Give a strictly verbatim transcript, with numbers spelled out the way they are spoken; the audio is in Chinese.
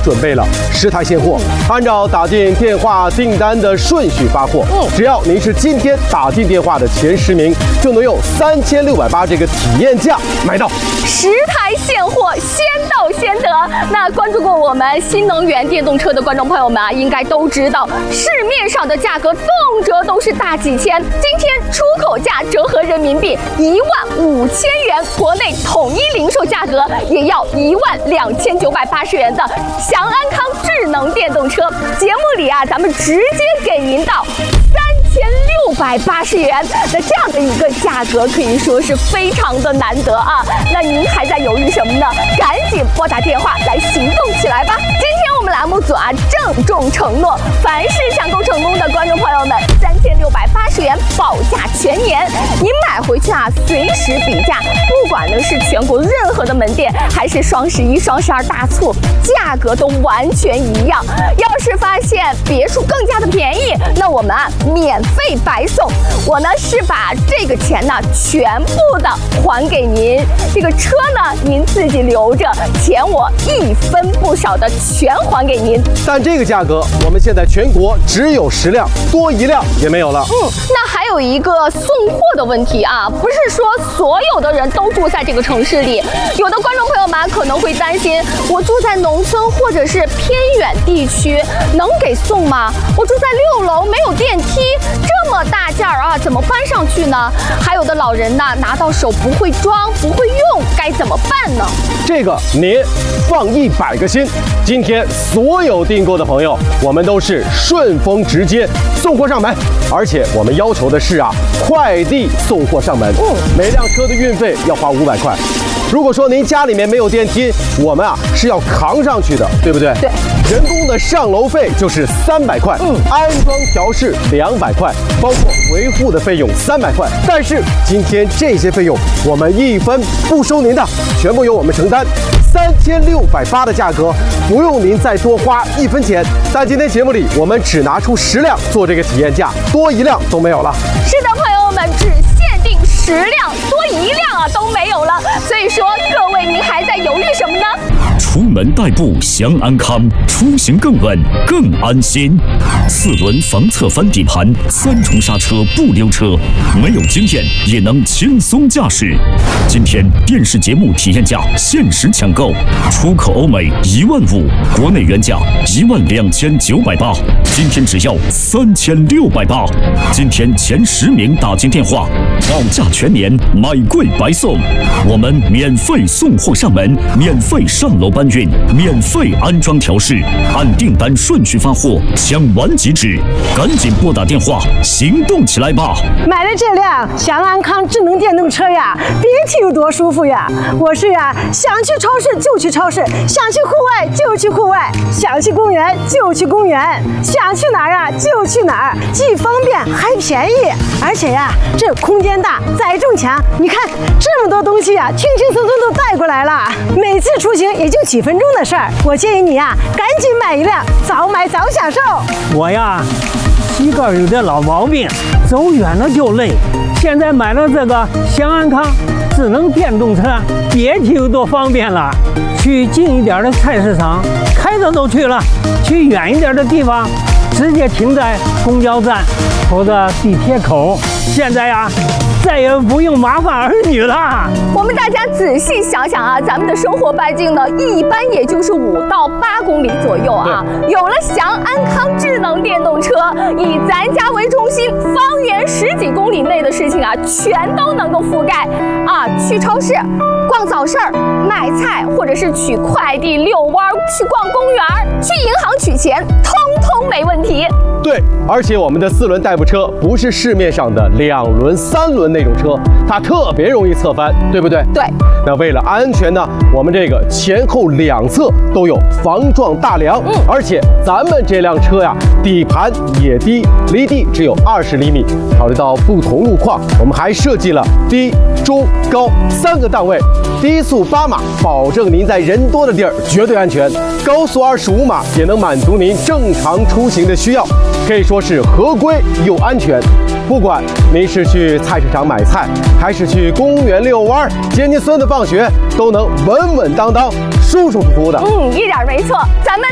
准备了十台现货，按照打进电话订单的顺序发货。嗯，只要您是今天打进电话的前十名，就能用三千六百八这个体验价买到十台现货，先到先得。那关注过我们新能源电动车的观众朋友们啊，应该都知道，市面上的价格动辄都是大几千，今天出口价折合人民币一万五千元，国内统一零售价格也要一万两千九百八十元的祥安康智能电动车。节目里啊，咱们直接给您到三千六百八十元，那这样的一个价格可以说是非常的难得啊。那您还在犹豫什么呢？赶紧拨打电话来行动起来吧！今天我们栏目组啊郑重承诺，凡是抢购成功的观众朋友们，三千六百八十元保价全年，您买回去啊随时比价，不管呢是全国任何的门店，还是双十一、双十二大促，价格都完全一样。要是发现别墅更加的便宜，那我们啊免费白送。我呢是把这个钱呢全部的还给您，这个车呢您自己留着，钱我一分不少的全还给您。 但这个价格我们现在全国只有十辆，多一辆也没有了。 嗯，那还有一个送货的问题啊，不是说所有的人都住在这个城市里，有的观众朋友们可能会担心，我住在农村或者是偏远地区，能给送吗？我住在六楼没有电梯，这么大件儿啊，怎么搬上去呢？还有的老人呢，拿到手不会装，不会用，该怎么办呢？ 这个您放一百个心。今天所有订购的朋友，我们都是顺丰直接送货上门，而且我们要求的是啊，快递送货上门。嗯，每辆车的运费要花五百块。如果说您家里面没有电梯，我们啊是要扛上去的，对不对？ 对。 人工的上楼费就是三百块，嗯，安装调试两百块，包括维护的费用三百块。但是今天这些费用我们一分不收您的，全部由我们承担。三千六百八的价格，不用您再多花一分钱。但今天节目里我们只拿出十辆做这个体验价，多一辆都没有了。 是的，朋友们，只限定十辆，多一辆啊都没有了。所以说，各位您还在犹豫什么呢？ 出门代步祥安康，出行更稳更安心。四轮防侧翻底盘，三重刹车不溜车，没有经验也能轻松驾驶。今天电视节目体验价限时抢购，出口欧美一万五，国内原价一万两千九百八，今天只要三千六百八。今天前十名打进电话，保价全年，买贵白送。我们免费送货上门，免费上楼搬运，免费安装调试，按订单顺序发货，抢完即止。赶紧拨打电话，行动起来吧！ 买了这辆祥安康智能电动车呀，别提有多舒服呀！我是呀，想去超市就去超市，想去户外就去户外，想去公园就去公园，想去哪儿啊就去哪儿，既方便还便宜，而且呀，这空间大，载重强。你看这么多东西啊，轻轻松松都带过来了，每次出行也就几分钟的事儿。我建议你呀，赶紧买一辆，早买早享受。 我呀，膝盖有点老毛病，走远了就累。现在买了这个祥安康智能电动车，别提有多方便了。去近一点的菜市场，开着都去了；去远一点的地方，直接停在公交站或者地铁口。现在呀，再也不用麻烦儿女了。 我们大家仔细想想啊，咱们的生活半径呢，一般也就是五到八公里左右啊。有了祥安康智能电动车，以咱家为中心，方圆十几公里内的事情啊，全都能够覆盖啊。去超市、逛早市、买菜，或者是取快递、遛弯、去逛公园、去银行取钱，通通没问题。 对，而且我们的四轮代步车不是市面上的两轮、三轮那种车，它特别容易侧翻，对不对？ 对。 那为了安全呢，我们这个前后两侧都有防撞大梁，嗯，而且咱们这辆车呀，底盘也低，离地只有二十厘米。考虑到不同路况，我们还设计了低、中、高三个档位，低速八码，保证您在人多的地儿绝对安全；高速二十五码也能满足您正常出行的需要。可以说是合规又安全。不管您是去菜市场买菜，还是去公园遛弯、接您孙子放学，都能稳稳当当、舒舒服服的。 嗯，一点没错。咱们